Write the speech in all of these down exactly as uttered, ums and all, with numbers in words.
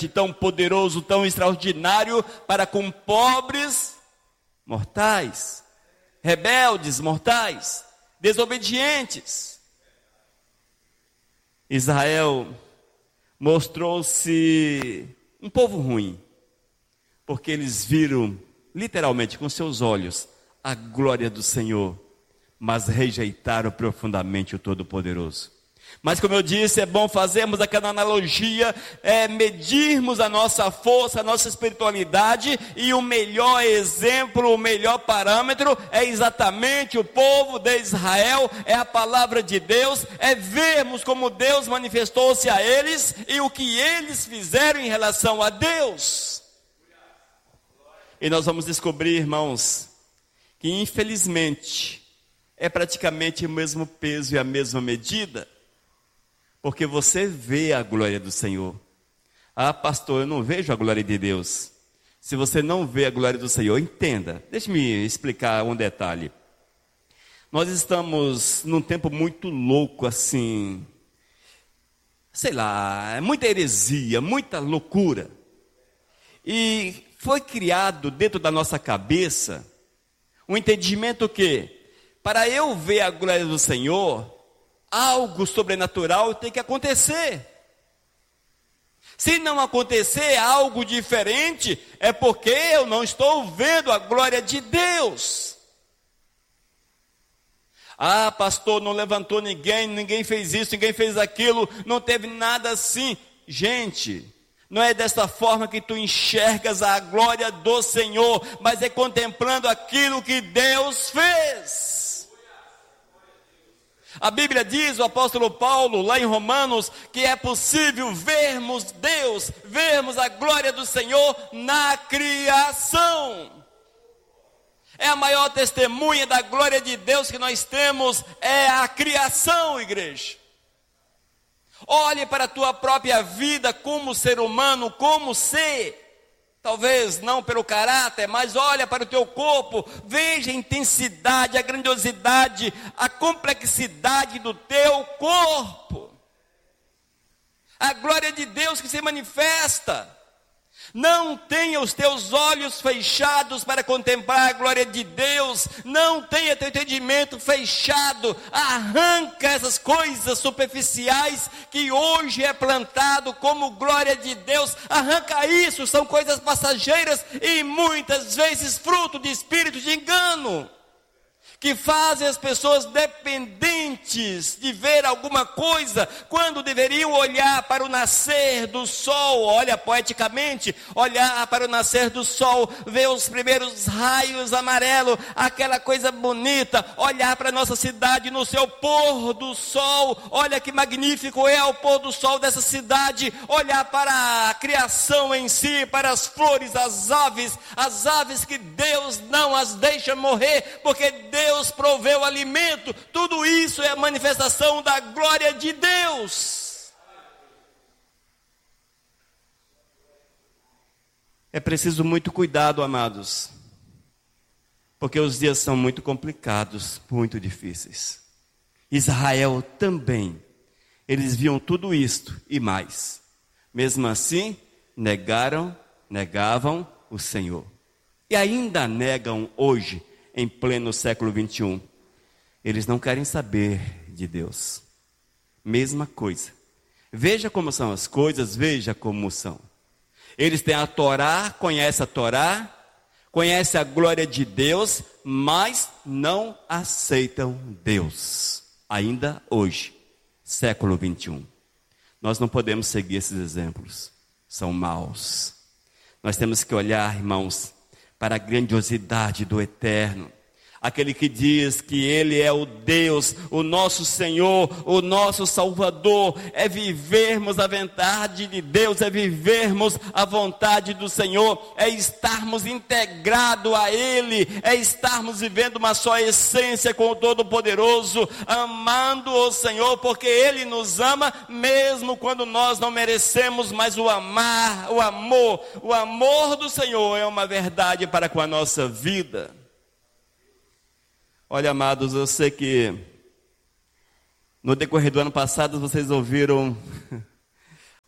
tão poderoso, tão extraordinário para com pobres mortais, rebeldes mortais, desobedientes. Israel mostrou-se um povo ruim, porque eles viram literalmente com seus olhos a glória do Senhor, mas rejeitaram profundamente o Todo-Poderoso. Mas como eu disse, é bom fazermos aquela analogia, é, medirmos a nossa força, a nossa espiritualidade, e o melhor exemplo, o melhor parâmetro é exatamente o povo de Israel, é a palavra de Deus, é vermos como Deus manifestou-se a eles e o que eles fizeram em relação a Deus. E nós vamos descobrir, irmãos, que infelizmente é praticamente o mesmo peso e a mesma medida. Porque você vê a glória do Senhor. Ah, pastor, eu não vejo a glória de Deus. Se você não vê a glória do Senhor, entenda. Deixe-me explicar um detalhe. Nós estamos num tempo muito louco, assim. Sei lá, muita heresia, muita loucura. E foi criado dentro da nossa cabeça um entendimento que, para eu ver a glória do Senhor, algo sobrenatural tem que acontecer. Se não acontecer algo diferente, é porque eu não estou vendo a glória de Deus. Ah, pastor, não levantou ninguém, ninguém fez isso, ninguém fez aquilo, não teve nada assim. Gente, não é dessa forma que tu enxergas a glória do Senhor, mas é contemplando aquilo que Deus fez. A Bíblia diz, o apóstolo Paulo, lá em Romanos, que é possível vermos Deus, vermos a glória do Senhor na criação. É a maior testemunha da glória de Deus que nós temos, é a criação, igreja. Olhe para a tua própria vida como ser humano, como ser. Talvez não pelo caráter, mas olha para o teu corpo, veja a intensidade, a grandiosidade, a complexidade do teu corpo. A glória de Deus que se manifesta. Não tenha os teus olhos fechados para contemplar a glória de Deus. Não tenha teu entendimento fechado. Arranca essas coisas superficiais que hoje é plantado como glória de Deus. Arranca isso, são coisas passageiras e muitas vezes fruto de espírito de engano, que fazem as pessoas dependentes de ver alguma coisa, quando deveriam olhar para o nascer do sol. Olha poeticamente, olhar para o nascer do sol, ver os primeiros raios amarelos, aquela coisa bonita, olhar para a nossa cidade no seu pôr do sol, olha que magnífico é o pôr do sol dessa cidade, olhar para a criação em si, para as flores, as aves, as aves que Deus não as deixa morrer, porque Deus Deus proveu alimento. Tudo isso é a manifestação da glória de Deus. É preciso muito cuidado, amados, porque os dias são muito complicados, muito difíceis. Israel também, eles viam tudo isto e mais. Mesmo assim, negaram, negavam o Senhor. E ainda negam hoje, em pleno século vinte e um, eles não querem saber de Deus. Mesma coisa. Veja como são as coisas, veja como são. Eles têm a Torá, conhecem a Torá, conhecem a glória de Deus, mas não aceitam Deus. Ainda hoje, século vinte e um. Nós não podemos seguir esses exemplos. São maus. Nós temos que olhar, irmãos, para a grandiosidade do Eterno, aquele que diz que Ele é o Deus, o nosso Senhor, o nosso Salvador. É vivermos a vontade de Deus, é vivermos a vontade do Senhor, é estarmos integrados a Ele, é estarmos vivendo uma só essência com o Todo-Poderoso, amando o Senhor, porque Ele nos ama, mesmo quando nós não merecemos, mas o amar, o amor, o amor do Senhor é uma verdade para com a nossa vida. Olha, amados, eu sei que no decorrer do ano passado vocês ouviram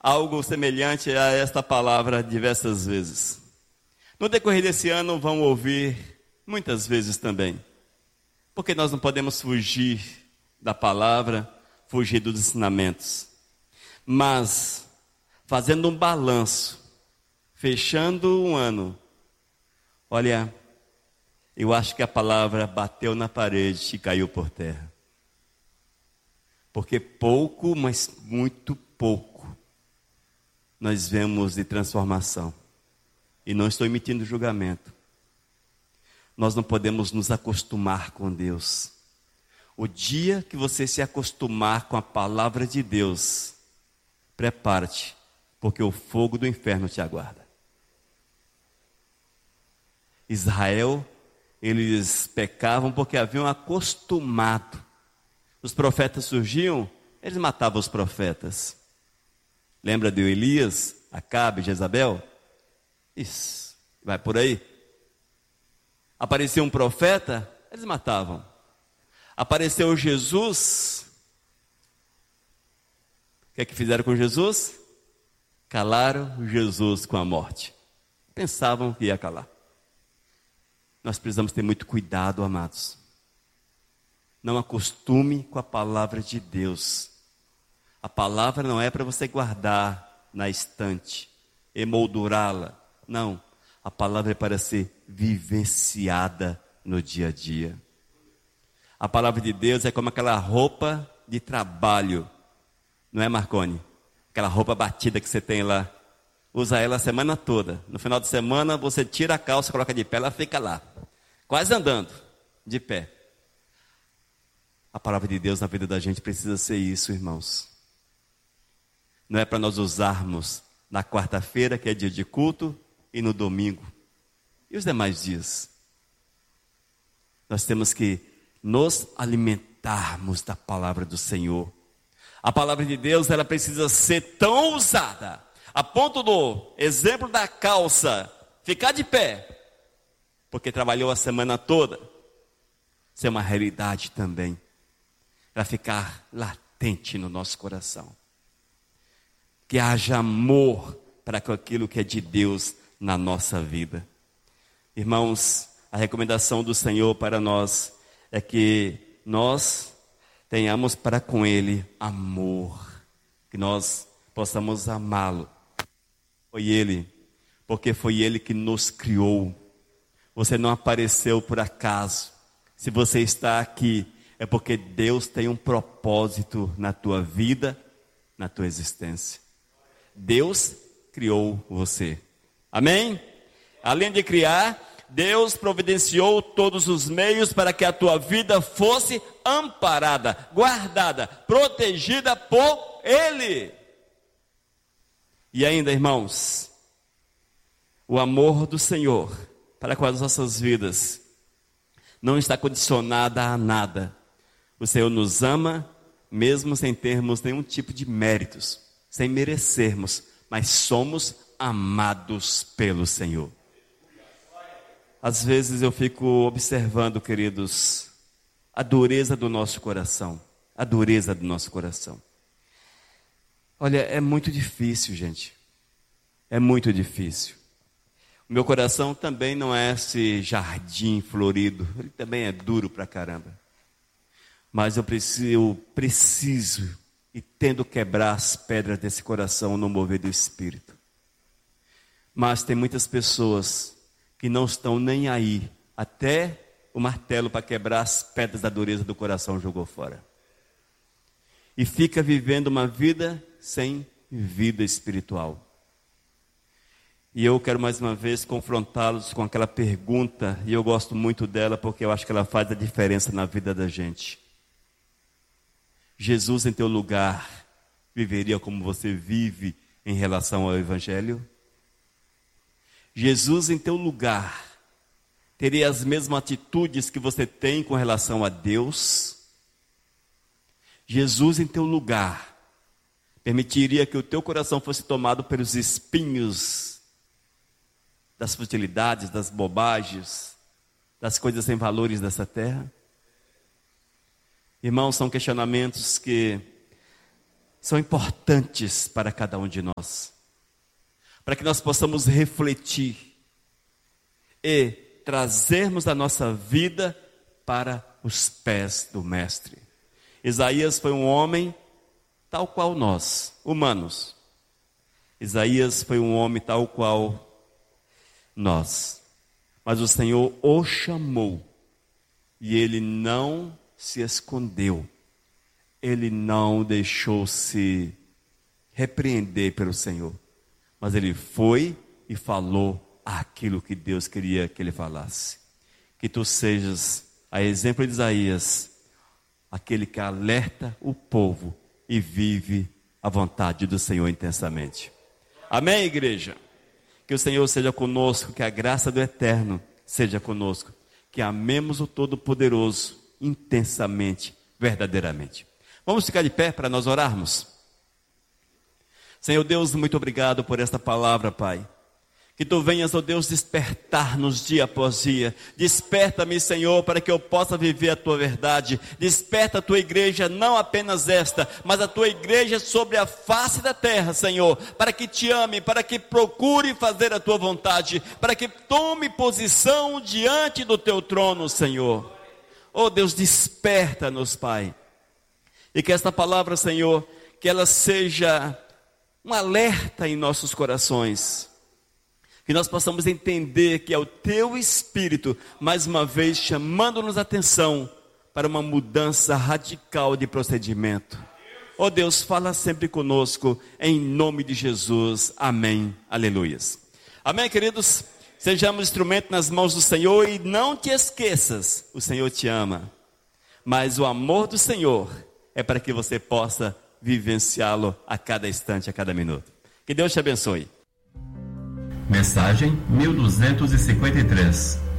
algo semelhante a esta palavra diversas vezes. No decorrer desse ano vão ouvir muitas vezes também. Porque nós não podemos fugir da palavra, fugir dos ensinamentos. Mas, fazendo um balanço, fechando um ano, olha, eu acho que a palavra bateu na parede e caiu por terra. Porque pouco, mas muito pouco, nós vemos de transformação. E não estou emitindo julgamento. Nós não podemos nos acostumar com Deus. O dia que você se acostumar com a palavra de Deus, prepare-te, porque o fogo do inferno te aguarda. Israel, eles pecavam porque haviam acostumado. Os profetas surgiam, eles matavam os profetas. Lembra de Elias, Acabe, Jezabel? Isso, vai por aí. Apareceu um profeta, eles matavam. Apareceu Jesus. O que é que fizeram com Jesus? Calaram Jesus com a morte. Pensavam que ia calar. Nós precisamos ter muito cuidado, amados. Não acostume com a palavra de Deus. A palavra não é para você guardar na estante, emoldurá-la. Não, a palavra é para ser vivenciada no dia a dia. A palavra de Deus é como aquela roupa de trabalho. Não é, Marconi? Aquela roupa batida que você tem lá. Usa ela a semana toda. No final de semana você tira a calça, coloca de pé, ela fica lá. Quase andando, de pé. A palavra de Deus na vida da gente precisa ser isso, irmãos. Não é para nós usarmos na quarta-feira, que é dia de culto, e no domingo. E os demais dias? Nós temos que nos alimentarmos da palavra do Senhor. A palavra de Deus, ela precisa ser tão usada, a ponto do exemplo da calça, ficar de pé, porque trabalhou a semana toda, ser uma realidade também, para ficar latente no nosso coração. Que haja amor para aquilo que é de Deus na nossa vida. Irmãos, a recomendação do Senhor para nós é que nós tenhamos para com Ele amor, que nós possamos amá-lo. Foi Ele, porque foi Ele que nos criou. Você não apareceu por acaso. Se você está aqui, é porque Deus tem um propósito na tua vida, na tua existência. Deus criou você. Amém? Além de criar, Deus providenciou todos os meios para que a tua vida fosse amparada, guardada, protegida por Ele. E ainda, irmãos, o amor do Senhor para com as nossas vidas não está condicionada a nada. O Senhor nos ama, mesmo sem termos nenhum tipo de méritos, sem merecermos, mas somos amados pelo Senhor. Às vezes eu fico observando, queridos, a dureza do nosso coração, a dureza do nosso coração. Olha, é muito difícil, gente, é muito difícil. O meu coração também não é esse jardim florido, ele também é duro pra caramba. Mas eu preciso, eu preciso e tendo quebrar as pedras desse coração no mover do Espírito. Mas tem muitas pessoas que não estão nem aí, até o martelo para quebrar as pedras da dureza do coração jogou fora. E fica vivendo uma vida sem vida espiritual. E eu quero mais uma vez confrontá-los com aquela pergunta, e eu gosto muito dela porque eu acho que ela faz a diferença na vida da gente. Jesus em teu lugar viveria como você vive em relação ao Evangelho? Jesus em teu lugar teria as mesmas atitudes que você tem com relação a Deus? Jesus em teu lugar permitiria que o teu coração fosse tomado pelos espinhos das futilidades, das bobagens, das coisas sem valores dessa terra? Irmãos, são questionamentos que são importantes para cada um de nós, para que nós possamos refletir e trazermos a nossa vida para os pés do Mestre. Isaías foi um homem tal qual nós, humanos. Isaías foi um homem tal qual nós. Mas o Senhor o chamou e ele não se escondeu. Ele não deixou-se repreender pelo Senhor. Mas ele foi e falou aquilo que Deus queria que ele falasse. Que tu sejas, a exemplo de Isaías, aquele que alerta o povo e vive a vontade do Senhor intensamente. Amém, igreja? Que o Senhor seja conosco, que a graça do Eterno seja conosco, que amemos o Todo-Poderoso intensamente, verdadeiramente. Vamos ficar de pé para nós orarmos? Senhor Deus, muito obrigado por esta palavra, Pai. Que Tu venhas, ó Deus, despertar-nos dia após dia. Desperta-me, Senhor, para que eu possa viver a Tua verdade. Desperta a Tua igreja, não apenas esta, mas a Tua igreja sobre a face da terra, Senhor, para que Te ame, para que procure fazer a Tua vontade, para que tome posição diante do Teu trono, Senhor. Ó Deus, desperta-nos, Pai. E que esta palavra, Senhor, que ela seja um alerta em nossos corações. Que nós possamos entender que é o Teu Espírito, mais uma vez, chamando-nos a atenção para uma mudança radical de procedimento. Ó Deus, fala sempre conosco, em nome de Jesus. Amém. Aleluias. Amém, queridos? Sejamos instrumento nas mãos do Senhor e não te esqueças, o Senhor te ama. Mas o amor do Senhor é para que você possa vivenciá-lo a cada instante, a cada minuto. Que Deus te abençoe. Mensagem mil duzentos e cinquenta e três.